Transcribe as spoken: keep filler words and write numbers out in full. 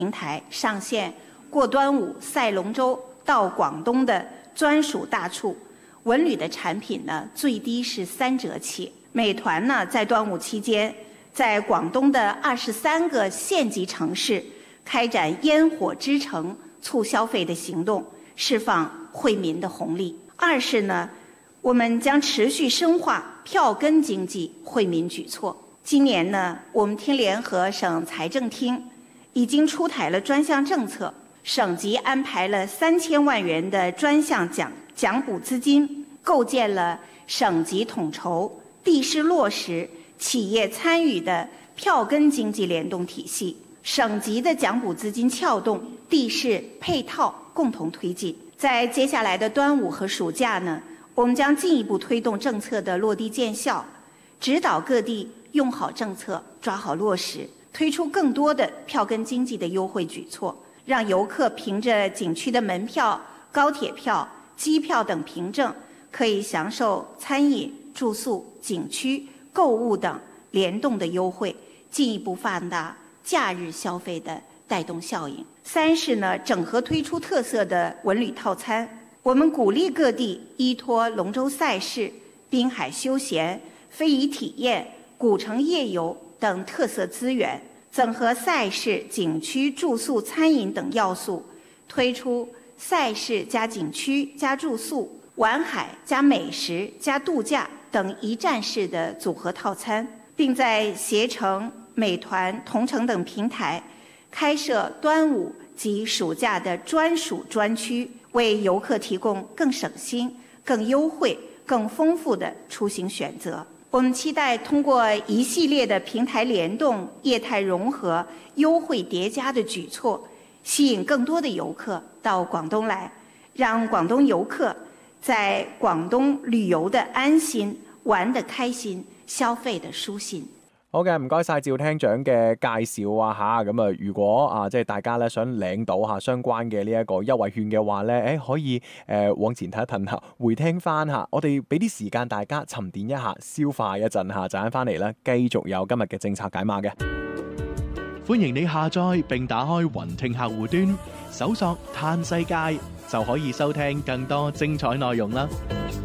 平台上线过端午赛龙舟到广东的专属大促，文旅的产品呢最低是三折起。美团呢在端午期间，在广东的二十三个县级城市开展烟火之城促消费的行动，释放惠民的红利。二是呢，我们将持续深化票根经济惠民举措。今年呢，我们厅联合省财政厅已经出台了专项政策，省级安排了三千万元的专项奖奖补资金，构建了省级统筹、地市落实、企业参与的票根经济联动体系。省级的奖补资金撬动，地市配套共同推进。在接下来的端午和暑假呢，我们将进一步推动政策的落地见效，指导各地用好政策，抓好落实，推出更多的票根经济的优惠举措，让游客凭着景区的门票、高铁票、机票等凭证，可以享受餐饮、住宿、景区、购物等联动的优惠，进一步放大假日消费的带动效应。三是呢，整合推出特色的文旅套餐，我们鼓励各地依托龙舟赛事、滨海休闲、非遗体验、古城夜游等特色资源，整合赛事、景区、住宿、餐饮等要素，推出赛事加景区加住宿、玩海加美食加度假等一站式的组合套餐，并在携程、美团、同城等平台开设端午及暑假的专属专区，为游客提供更省心、更优惠、更丰富的出行选择。我们期待通过一系列的平台联动、业态融合、优惠叠加的举措，吸引更多的游客到广东来，让广东游客在廣東旅遊的安心、玩得開心、消費的舒心。 好嘅，唔該晒趙廳長嘅介紹啊吓，咁啊，如果啊即係大家咧想領到吓相關嘅呢一個優惠券嘅話咧，誒可以誒、呃、往前睇一睇下，回聽翻吓，我哋俾啲時間大家沉澱一下，消化一陣吓，陣間翻嚟咧繼續有今日嘅政策解碼嘅。 歡迎你下載並打開雲聽客戶端，搜索嘆世界就可以收聽更多精彩內容啦。